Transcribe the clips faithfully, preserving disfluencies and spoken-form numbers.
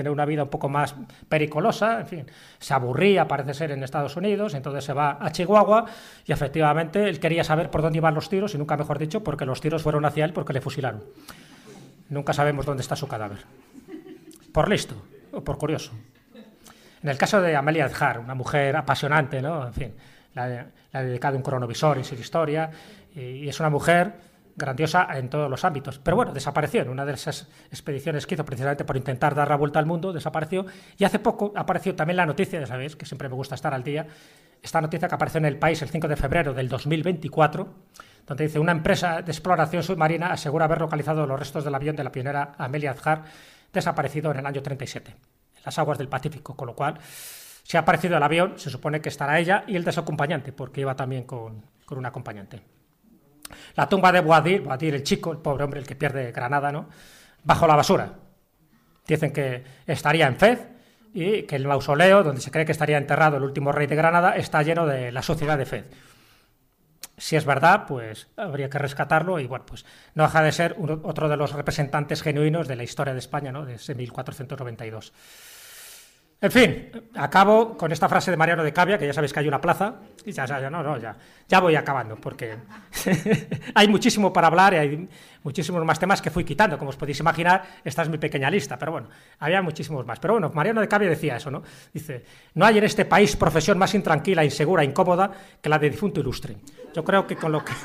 tener una vida un poco más pericolosa, en fin, se aburría, parece ser, en Estados Unidos, entonces se va a Chihuahua y efectivamente él quería saber por dónde iban los tiros y nunca mejor dicho, porque los tiros fueron hacia él porque le fusilaron. Nunca sabemos dónde está su cadáver. Por listo o por curioso. En el caso de Amelia Earhart, una mujer apasionante, ¿no? En fin, la, la ha dedicado un cronovisor y su historia, y, y es una mujer grandiosa en todos los ámbitos. Pero bueno, desapareció en una de esas expediciones que hizo precisamente por intentar dar la vuelta al mundo, desapareció, y hace poco apareció también la noticia, ya sabéis, que siempre me gusta estar al día, esta noticia que apareció en El País el cinco de febrero del dos mil veinticuatro, donde dice: una empresa de exploración submarina asegura haber localizado los restos del avión de la pionera Amelia Earhart, desaparecido en el año treinta y siete, en las aguas del Pacífico, con lo cual, si ha aparecido el avión, se supone que estará ella y el de su acompañante, porque iba también con, con un acompañante. La tumba de Boabdil, Boabdil el chico, el pobre hombre, el que pierde Granada, ¿no?, bajo la basura. Dicen que estaría en Fez y que el mausoleo, donde se cree que estaría enterrado el último rey de Granada, está lleno de la suciedad de Fez. Si es verdad, pues habría que rescatarlo y, bueno, pues no deja de ser uno, otro de los representantes genuinos de la historia de España, ¿no?, desde mil cuatrocientos noventa y dos. En fin, acabo con esta frase de Mariano de Cavia, que ya sabéis que hay una plaza, y ya, ya, no, no, ya, ya voy acabando, porque hay muchísimo para hablar y hay muchísimos más temas que fui quitando, como os podéis imaginar, esta es mi pequeña lista, pero bueno, había muchísimos más. Pero bueno, Mariano de Cavia decía eso, ¿no? Dice: no hay en este país profesión más intranquila, insegura, incómoda que la de difunto ilustre. Yo creo que con lo que...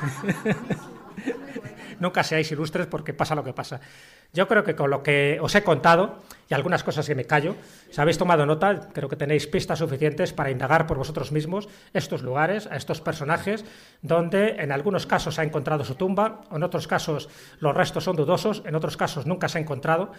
Nunca seáis ilustres porque pasa lo que pasa. Yo creo que con lo que os he contado y algunas cosas que me callo, si habéis tomado nota, creo que tenéis pistas suficientes para indagar por vosotros mismos estos lugares, a estos personajes, donde en algunos casos se ha encontrado su tumba, en otros casos los restos son dudosos, en otros casos nunca se ha encontrado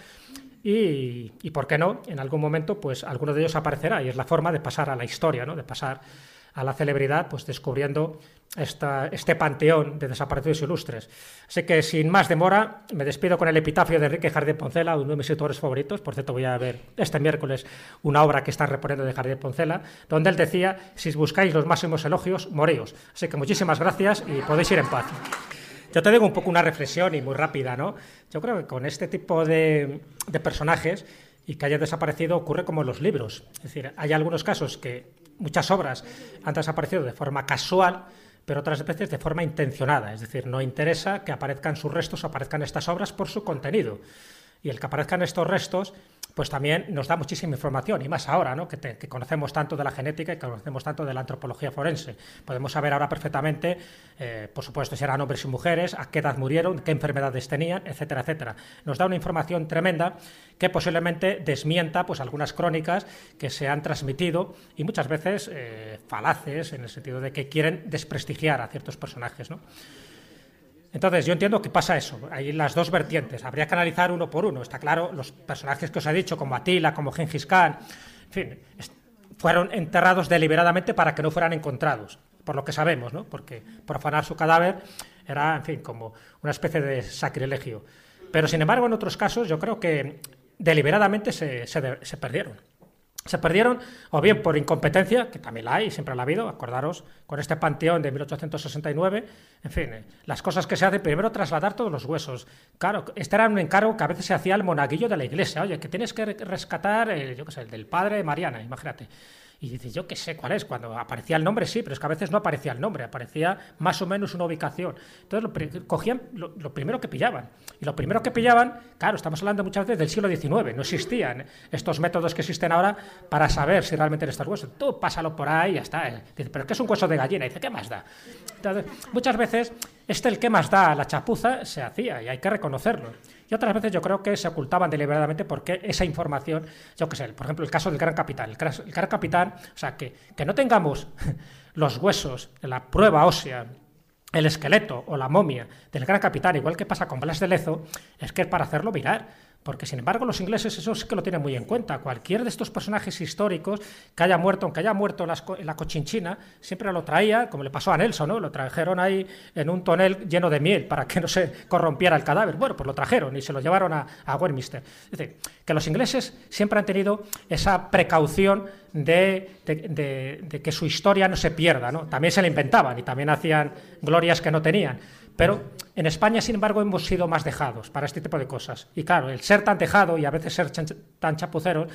y, y ¿por qué no? En algún momento pues alguno de ellos aparecerá y es la forma de pasar a la historia, ¿no?, de pasar a la celebridad, pues descubriendo esta, este panteón de desaparecidos ilustres. Así que, sin más demora, me despido con el epitafio de Enrique Jardín Poncela, uno de mis autores favoritos. Por cierto, voy a ver este miércoles una obra que está reponiendo de Jardín Poncela, donde él decía: si buscáis los máximos elogios, moríos. Así que muchísimas gracias y podéis ir en paz. Yo te digo un poco una reflexión y muy rápida, ¿no? Yo creo que con este tipo de, de personajes y que haya desaparecido ocurre como en los libros. Es decir, hay algunos casos que muchas obras han desaparecido de forma casual, pero otras veces de forma intencionada. Es decir, no interesa que aparezcan sus restos o aparezcan estas obras por su contenido. Y el que aparezcan estos restos, pues también nos da muchísima información, y más ahora, ¿no?, que, te, que conocemos tanto de la genética y que conocemos tanto de la antropología forense. Podemos saber ahora perfectamente, eh, por supuesto, si eran hombres y mujeres, a qué edad murieron, qué enfermedades tenían, etcétera, etcétera. Nos da una información tremenda que posiblemente desmienta pues algunas crónicas que se han transmitido y muchas veces eh, falaces, en el sentido de que quieren desprestigiar a ciertos personajes, ¿no? Entonces, yo entiendo que pasa eso. Hay las dos vertientes. Habría que analizar uno por uno. Está claro, los personajes que os he dicho, como Atila, como Gengis Khan, en fin, fueron enterrados deliberadamente para que no fueran encontrados, por lo que sabemos, ¿no? Porque profanar su cadáver era, en fin, como una especie de sacrilegio. Pero, sin embargo, en otros casos, yo creo que deliberadamente se, se, se perdieron. Se perdieron o bien por incompetencia, que también la hay, siempre la ha habido, acordaros, con este panteón de mil ochocientos sesenta y nueve, en fin, eh, las cosas que se hacen, primero trasladar todos los huesos. Claro, este era un encargo que a veces se hacía al monaguillo de la iglesia, oye, que tienes que rescatar, eh, yo qué sé, el del padre de Mariana, imagínate. Y dices, yo qué sé cuál es, cuando aparecía el nombre sí, pero es que a veces no aparecía el nombre, aparecía más o menos una ubicación. Entonces lo, cogían lo, lo primero que pillaban. Y lo primero que pillaban, claro, estamos hablando muchas veces del siglo diecinueve, no existían estos métodos que existen ahora para saber si realmente eran estos huesos. Tú pásalo por ahí y ya está. Dice, pero ¿qué es un hueso de gallina? Y dice, ¿qué más da? Entonces, muchas veces este el qué más da, la chapuza, se hacía y hay que reconocerlo. Y otras veces yo creo que se ocultaban deliberadamente porque esa información, yo qué sé, por ejemplo, el caso del Gran Capitán. El, el Gran Capitán, o sea, que, que no tengamos los huesos, la prueba ósea, el esqueleto o la momia del Gran Capitán, igual que pasa con Blas de Lezo, es que es para hacerlo virar. Porque, sin embargo, los ingleses eso sí que lo tienen muy en cuenta. Cualquier de estos personajes históricos que haya muerto, aunque haya muerto en, las, en la Cochinchina, siempre lo traía, como le pasó a Nelson, ¿no? Lo trajeron ahí en un tonel lleno de miel para que no se corrompiera el cadáver. Bueno, pues lo trajeron y se lo llevaron a, a Westminster. Es decir, que los ingleses siempre han tenido esa precaución de, de, de, de que su historia no se pierda, ¿no? También se la inventaban y también hacían glorias que no tenían. Pero en España, sin embargo, hemos sido más dejados para este tipo de cosas. Y claro, el ser tan dejado y a veces ser tan chapuceros,